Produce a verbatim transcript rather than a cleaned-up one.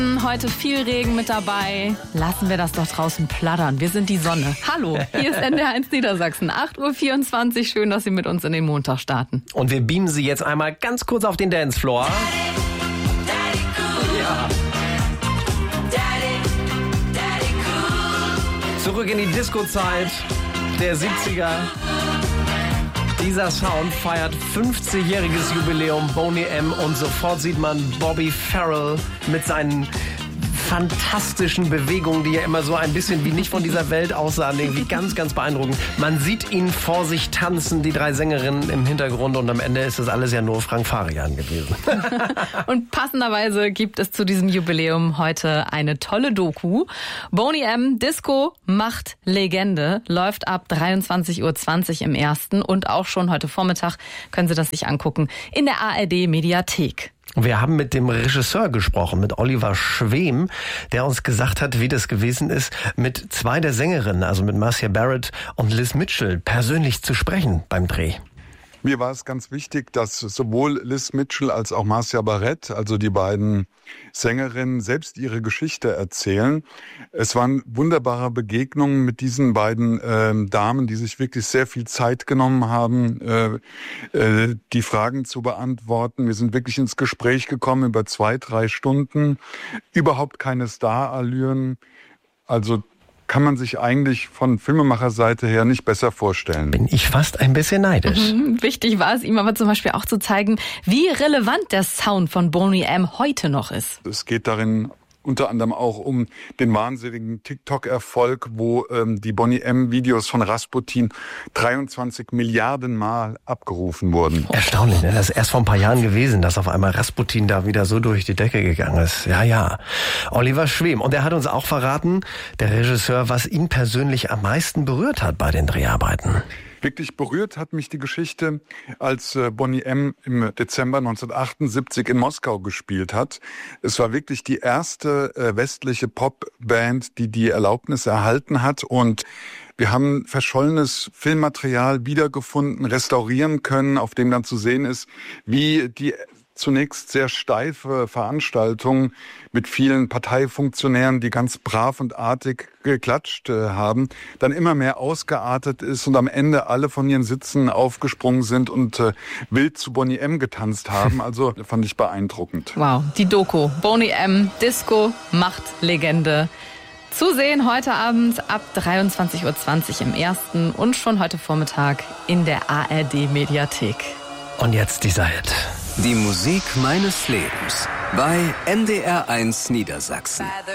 Heute viel Regen mit dabei. Lassen wir das doch draußen plattern. Wir sind die Sonne. Hallo, hier ist N D R eins Niedersachsen. acht Uhr vierundzwanzig. Schön, dass Sie mit uns in den Montag starten. Und wir beamen Sie jetzt einmal ganz kurz auf den Dancefloor. Ja. Zurück in die Disco-Zeit der siebziger. Dieser Sound feiert fünfzigjähriges Jubiläum, Boney M. Und sofort sieht man Bobby Farrell mit seinen fantastischen Bewegungen, die ja immer so ein bisschen wie nicht von dieser Welt aussahen, irgendwie ganz, ganz beeindruckend. Man sieht ihn vor sich tanzen, die drei Sängerinnen im Hintergrund, und am Ende ist das alles ja nur Frank Farian gewesen. Und passenderweise gibt es zu diesem Jubiläum heute eine tolle Doku. Boney M. Disco macht Legende, läuft ab dreiundzwanzig Uhr zwanzig im ersten, und auch schon heute Vormittag können Sie das sich angucken in der A R D Mediathek. Wir haben mit dem Regisseur gesprochen, mit Oliver Schwem, der uns gesagt hat, wie das gewesen ist, mit zwei der Sängerinnen, also mit Marcia Barrett und Liz Mitchell, persönlich zu sprechen beim Dreh. Mir war es ganz wichtig, dass sowohl Liz Mitchell als auch Marcia Barrett, also die beiden Sängerinnen, selbst ihre Geschichte erzählen. Es waren wunderbare Begegnungen mit diesen beiden äh, Damen, die sich wirklich sehr viel Zeit genommen haben, äh, äh, die Fragen zu beantworten. Wir sind wirklich ins Gespräch gekommen über zwei, drei Stunden. Überhaupt keine Starallüren. Also kann man sich eigentlich von Filmemacherseite her nicht besser vorstellen. Bin ich fast ein bisschen neidisch. Mhm, wichtig war es ihm aber zum Beispiel auch zu zeigen, wie relevant der Sound von Boney M. heute noch ist. Es geht darin unter anderem auch um den wahnsinnigen TikTok-Erfolg, wo ähm, die Boney M-Videos von Rasputin dreiundzwanzig Milliarden Mal abgerufen wurden. Erstaunlich, ne? Das ist erst vor ein paar Jahren gewesen, dass auf einmal Rasputin da wieder so durch die Decke gegangen ist. Ja, ja. Oliver Schwem. Und er hat uns auch verraten, der Regisseur, was ihn persönlich am meisten berührt hat bei den Dreharbeiten. Wirklich berührt hat mich die Geschichte, als Boney M. im Dezember neunzehnhundertachtundsiebzig in Moskau gespielt hat. Es war wirklich die erste westliche Popband, die die Erlaubnis erhalten hat, und wir haben verschollenes Filmmaterial wiedergefunden, restaurieren können, auf dem dann zu sehen ist, wie die zunächst sehr steife Veranstaltung mit vielen Parteifunktionären, die ganz brav und artig geklatscht äh, haben, dann immer mehr ausgeartet ist und am Ende alle von ihren Sitzen aufgesprungen sind und äh, wild zu Boney M. getanzt haben. Also fand ich beeindruckend. Wow, die Doku Boney M. Disco macht Legende. Zu sehen heute Abend ab dreiundzwanzig Uhr zwanzig im ersten und schon heute Vormittag in der A R D Mediathek. Und jetzt dieser Hit. Die Musik meines Lebens bei N D R eins Niedersachsen.